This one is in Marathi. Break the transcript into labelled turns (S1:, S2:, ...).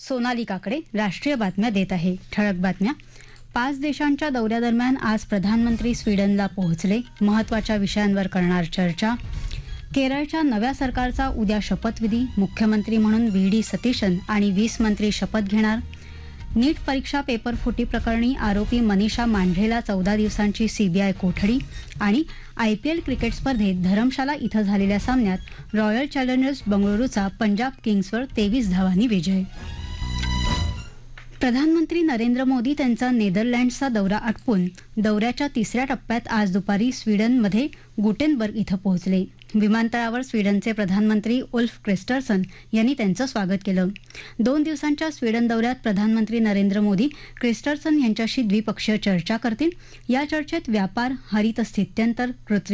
S1: सोनाली काकडे राष्ट्रीय बातम्या देत आहे. ठळक बातम्या. 5 देशांच्या दौऱ्यादरम्यान आज प्रधानमंत्री स्वीडनला पोहोचले. महत्त्वाच्या विषयांवर करणार चर्चा. केरळच्या नव्या सरकारचा उद्या शपथविधी. मुख्यमंत्री म्हणून व्ही.डी. सतीशन आणि 20 मंत्री शपथ घेणार. नीट परीक्षा पेपर फुटी प्रकरणी आरोपी मनीषा मांढरेला 14 दिवसांची सीबीआय कोठडी. आणि IPL क्रिकेट स्पर्धेत धरमशाला इथं झालेल्या सामन्यात रॉयल चॅलेंजर्स बंगळुरूचा पंजाब किंग्सवर 23 धावांनी विजय. प्रधानमंत्री नरेंद्र मोदी त्यांचा नेदरलँड्सचा दौरा आटोपून दौऱ्याच्या तिसऱ्या टप्प्यात आज दुपारी स्वीडनमध्ये गुटेनबर्ग इथं पोहोचले. विमानतळावर स्वीडनचे प्रधानमंत्री उल्फ क्रिस्टर्सन यांनी त्यांचं स्वागत केलं. 2 दिवसांच्या स्वीडन दौऱ्यात प्रधानमंत्री नरेंद्र मोदी क्रिस्टर्सन यांच्याशी द्विपक्षीय चर्चा करतील. या चर्चेत व्यापार, हरित स्थित्यंतर, कृत्रिम